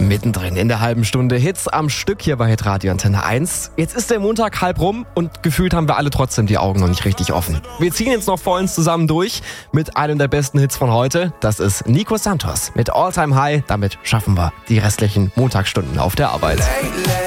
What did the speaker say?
Mittendrin in der halben Stunde Hits am Stück hier bei Hitradio Antenne 1. Jetzt ist der Montag halb rum und gefühlt haben wir alle trotzdem die Augen noch nicht richtig offen. Wir ziehen jetzt noch vollends zusammen durch mit einem der besten Hits von heute. Das ist Nico Santos mit All Time High. Damit schaffen wir die restlichen Montagsstunden auf der Arbeit.